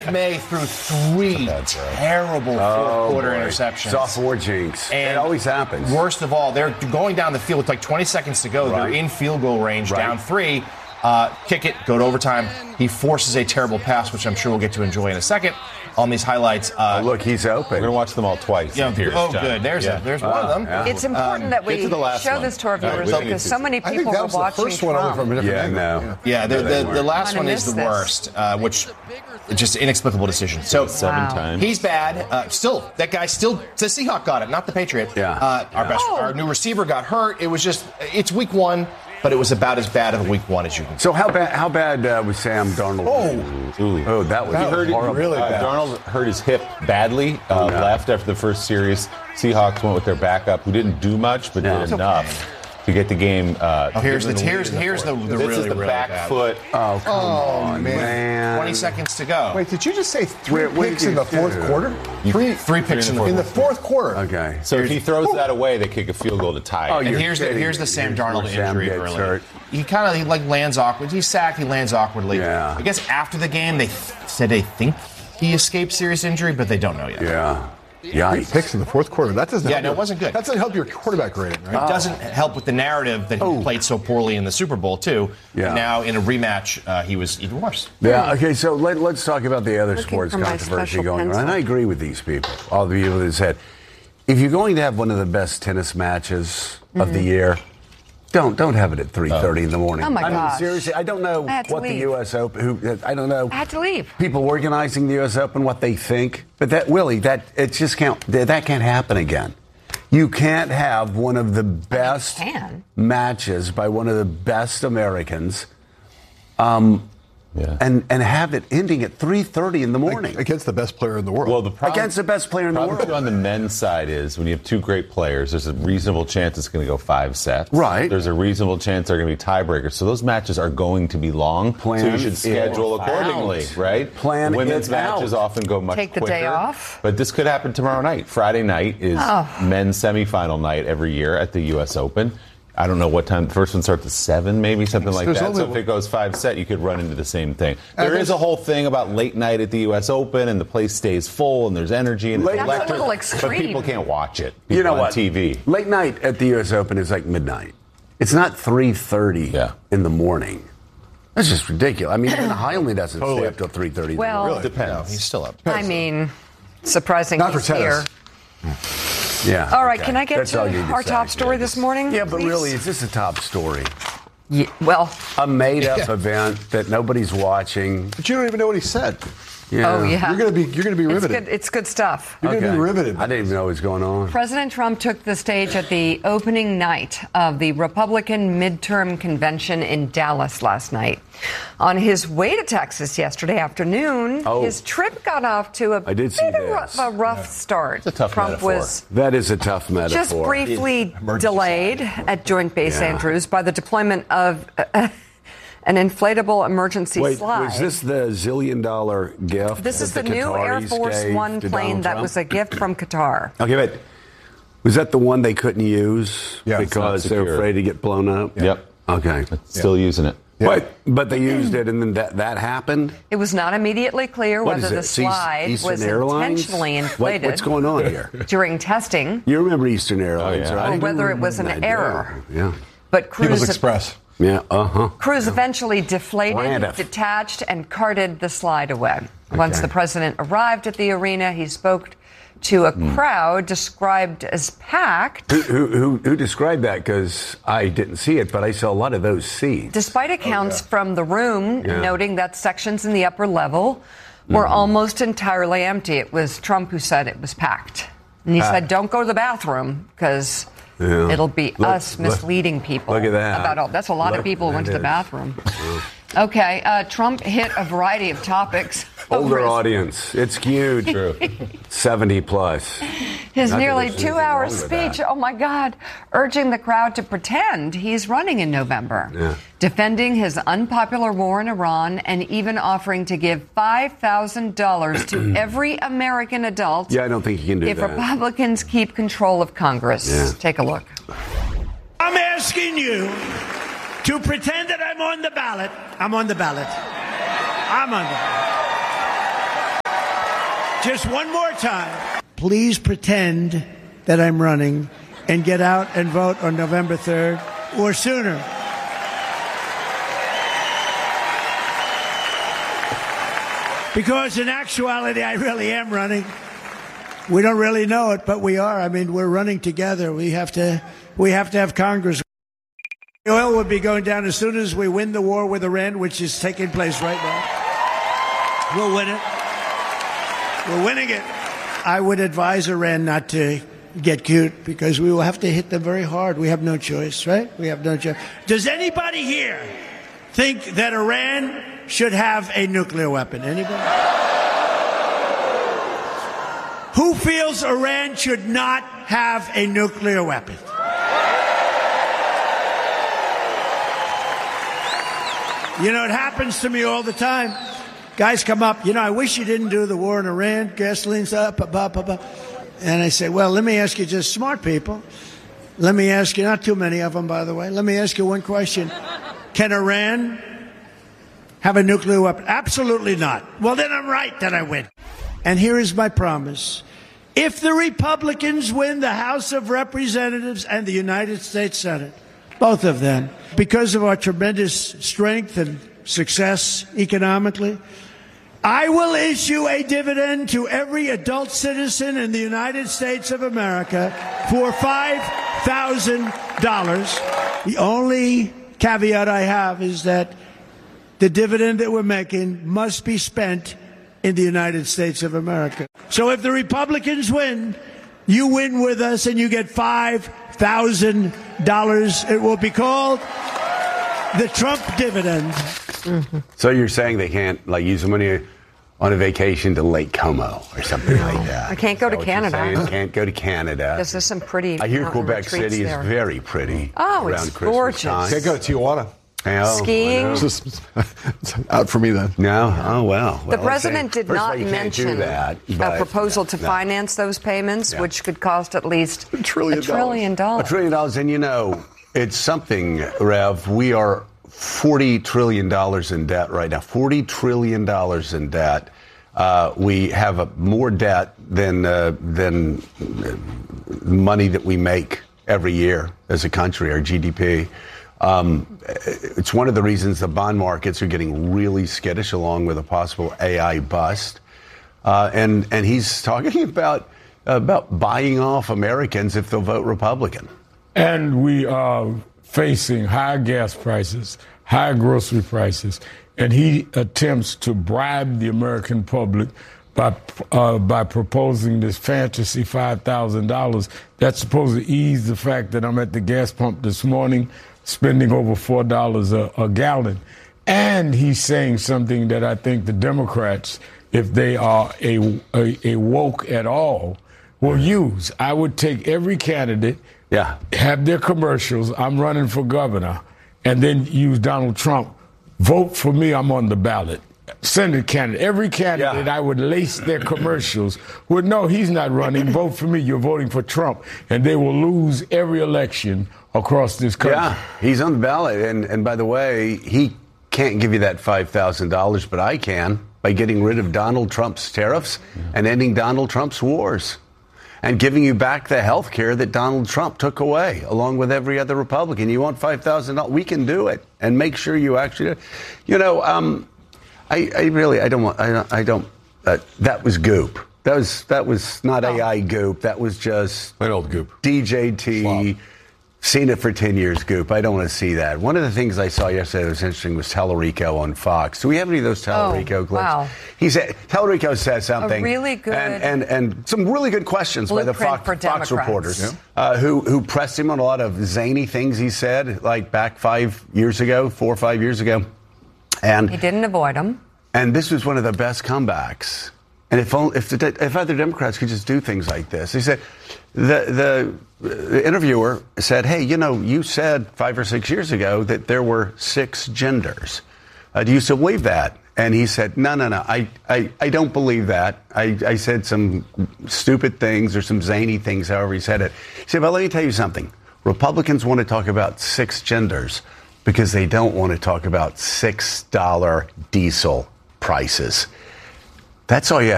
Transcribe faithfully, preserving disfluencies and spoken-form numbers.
May threw three terrible oh, fourth-quarter boy. interceptions. Sophomore jinx. And it always happens. Worst of all, they're going down the field with like twenty seconds to go. Right. They're in field goal range, Right. down three. Uh, kick it, go to overtime. He forces a terrible pass, which I'm sure we'll get to enjoy in a second on these highlights. Uh, oh, look, he's open. We're going to watch them all twice. Yeah, Here, oh, John. good. There's yeah. a, there's Uh, one of them. yeah. It's important Um, that we get to the last show one. this to our All right, viewers we- because so many I think people that are was the watching first one over Trump. from a different Yeah, angle. no. Yeah, the, the, the last Kinda one is the missed this. worst, uh, which just inexplicable decision. So Seven Wow. times. he's bad. Uh, still, that guy still, the Seahawk got it, not the Patriot. Yeah. Uh, our Yeah. best, Oh. our new receiver got hurt. It was just, it's week one, but it was about as bad of a week one as you can. So how bad? How bad uh, was Sam Darnold? Oh. Ooh. oh, that was He hurt it horrible. really uh, bad. Darnold hurt his hip badly. Uh, yeah. Left after the first series. Seahawks went with their backup, who didn't do much, but Yeah. did It's enough to get the game. Uh, Oh, here's given the- here's- lead in here's the- fourth. the This really, is the really back bad. foot. Oh, come on, man. man. twenty seconds to go. Wait, did you just say three Where- what picks did in you the fourth do? quarter? Three, Three picks in the in the fourth. fourth quarter. Okay. So if he throws that away, they kick a field goal to tie it. Oh, And you're here's the kidding here's the me. Sam Here's Darnold where Sam injury gets early. hurt. He kind of he like lands awkward. He's sacked. He lands awkwardly. Yeah. I guess after the game they th- said they think he escaped serious injury, but they don't know yet. Yeah. Three Yikes. picks in the fourth quarter. That doesn't. Yeah, help no, your- it wasn't good. That doesn't help your quarterback rating, right? It doesn't help with the narrative that he Oh. played so poorly in the Super Bowl too. Yeah. And now in a rematch, uh, he was even worse. Yeah. Okay. So let, let's talk about the other Looking sports for my controversy special going on. pencil. And I agree with these people. All the people that said, if you're going to have one of the best tennis matches of the year, don't don't have it at three thirty in the morning. Oh, my I mean, gosh. seriously, I don't know I had to what the leave. U S Open. Who I don't know. I had to leave. People organizing the U S Open, what they think, but that Willie, that it just can't. That can't happen again. You can't have one of the best can. matches by one of the best Americans, um, Yeah. and and have it ending at three thirty in the morning Against the best player in the world. Well, the problem, against the best player in the problem world. on the men's side is when you have two great players, there's a reasonable chance it's going to go five sets. Right. There's a reasonable chance they're going to be tiebreakers. So those matches are going to be long. Plan so you should it schedule out. accordingly, right? Plan Women's it matches out. often go much Take the quicker. day off. But this could happen tomorrow night. Friday night is Oh. men's semifinal night every year at the U S Open. I don't know what time. The first one starts at seven, maybe something like There's that. only So if one- it goes five set, you could run into the same thing. Uh, There is there's- a whole thing about late night at the U S Open, and the place stays full, and there's energy and it's Late- That's a electric. little But extreme. people can't watch it. People You know on what? T V. Late night at the U S Open is like midnight. It's not three thirty Yeah. in the morning. That's just ridiculous. I mean, even Heilman doesn't stay Totally. up till three thirty. Well- Really? Depends. No, he's still up. I mean, surprising Not for he's here. tennis. Yeah. All right, okay. can I get That's to all you need our say. top story this morning? Yeah, but please? really, is this a top story? Yeah, well, A made-up event that nobody's watching. But you don't even know what he said. Yeah. oh yeah, You're gonna be you're gonna be it's riveted. good. It's good stuff. You're gonna Okay. be riveted. I didn't even know what was going on. President Trump took the stage at the opening night of the Republican midterm convention in Dallas last night. On his way to Texas yesterday afternoon, Oh. his trip got off to a I did see bit of this. a rough start. It's a tough Trump metaphor. was That is a tough metaphor. just briefly Emergency delayed at Joint Base Yeah. Andrews by the deployment of uh, an inflatable emergency Wait, slide. was this the zillion dollar gift? This is that the new Air Qataris Force gave One to plane Donald that Trump? was a gift from Qatar. Okay, but was that the one they couldn't use Yeah, it's because not they were secure. afraid to get blown up? Yep. Okay. Still using it. But but they used it, and then that that happened. It was not immediately clear What whether is the it? slide Eastern was Airlines? intentionally What- inflated what's going on here? during testing, You remember Eastern Airlines, Oh, yeah. right? or whether it was an I do. error. Yeah. But People's crews, Express. Yeah. Uh huh. crews eventually deflated, Brandon. detached, and carted the slide away. Once Okay. the president arrived at the arena, he spoke to a Hmm. crowd described as packed. Who, who, who, who described that? Because I didn't see it, but I saw a lot of those seats. Despite accounts from the room Yeah. noting that sections in the upper level were Mm-hmm. almost entirely empty, it was Trump who said it was packed. And he Packed. said, don't go to the bathroom because Yeah. it'll be Look- us look- misleading people. look at that. About all, that's a lot Look, of people who went to that the is. bathroom. Okay, uh, Trump hit a variety of topics. over Older his- audience. It's skewed. True. seventy plus. His Not that nearly there's anything two-hour wrong with speech, that. oh my God, urging the crowd to pretend he's running in November, Yeah. defending his unpopular war in Iran, and even offering to give five thousand dollars to every American adult Yeah, I don't think you can do if that. Republicans keep control of Congress. Yeah. Take a look. I'm asking you to pretend that I'm on the ballot. I'm on the ballot. I'm on the ballot. just one more time. Please pretend that I'm running and get out and vote on November third or sooner. Because in actuality, I really am running. We don't really know it, but we are. I mean, we're running together. We have to, we have to have Congress. Oil would be going down as soon as we win the war with Iran, which is taking place right now. We'll win it. We're winning it. I would advise Iran not to get cute because we will have to hit them very hard. We have no choice, right? We have no choice. Does anybody here think that Iran should have a nuclear weapon? Anybody? Who feels Iran should not have a nuclear weapon? You know, it happens to me all the time. Guys come up, you know, I wish you didn't do the war in Iran, gasoline's up, up, up, up, up. And I say, well, let me ask you, just smart people. Let me ask you, not too many of them, by the way. Let me ask you one question. Can Iran have a nuclear weapon? Absolutely not. Well, then I'm right that I win. And here is my promise. If the Republicans win the House of Representatives and the United States Senate, both of them, because of our tremendous strength and success economically, I will issue a dividend to every adult citizen in the United States of America for five thousand dollars. The only caveat I have is that the dividend that we're making must be spent in the United States of America. So if the Republicans win, you win with us and you get five thousand dollars. It will be called the Trump dividend. Mm-hmm. So you're saying they can't, like, use the money on a vacation to Lake Como or something no. like that? I can't go to Canada. Can't go to Canada. This is some pretty. I hear Quebec City there. is very pretty. Oh, around it's Christmas gorgeous. Time. Can't go to Tijuana. Oh, skiing. Just out for me then. No. Oh well. The well, president did not mention that, a proposal to no. finance those payments, yeah. which could cost at least a trillion, a trillion dollars. A trillion dollars, and you know, it's something, Rev. We are forty trillion dollars in debt right now. Forty trillion dollars in debt. Uh, we have a, more debt than uh, than money that we make every year as a country. Our G D P. Um, it's one of the reasons the bond markets are getting really skittish, along with a possible A I bust. Uh, and and he's talking about about buying off Americans if they'll vote Republican. And we are facing high gas prices, high grocery prices, and he attempts to bribe the American public by uh, by proposing this fantasy five thousand dollars that's supposed to ease the fact that I'm at the gas pump this morning spending over four dollars a, a gallon. And he's saying something that I think the Democrats, if they are a, a, a woke at all, will use. I would take every candidate, yeah, have their commercials, I'm running for governor, and then use Donald Trump. Vote for me, I'm on the ballot. Senate candidate, every candidate, yeah. I would lace their commercials with, no, he's not running, vote for me, you're voting for Trump. And they will lose every election across this country. Yeah, he's on the ballot. And, and by the way, he can't give you that five thousand dollars, but I can, by getting rid of Donald Trump's tariffs yeah. and ending Donald Trump's wars. And giving you back the health care that Donald Trump took away, along with every other Republican. You want five thousand dollars? We can do it. And make sure you actually do. You know, um, I, I really, I don't want, I don't, I don't uh, that was goop. That was, that was not oh. A I goop. That was just plain old goop. D J T, Slop. Seen it for ten years goop. I don't want to see that. One of the things I saw yesterday that was interesting was Tellerico on Fox. Do we have any of those Tellerico oh, clips? Wow. He said, Tellerico said something. A really good. And, and, and some really good questions by the Fox, Fox reporters yeah. uh, who, who pressed him on a lot of zany things he said, like back five years ago, four or five years ago. And he didn't avoid them. And this was one of the best comebacks. And if only, if, the, if other Democrats could just do things like this. He said, the, the, the interviewer said, hey, you know, you said five or six years ago that there were six genders. Uh, do you still believe that? And he said, no, no, no, I, I, I don't believe that. I, I said some stupid things or some zany things, however he said it. He said, well, let me tell you something. Republicans want to talk about six genders because they don't want to talk about six dollar diesel prices. That's all you have.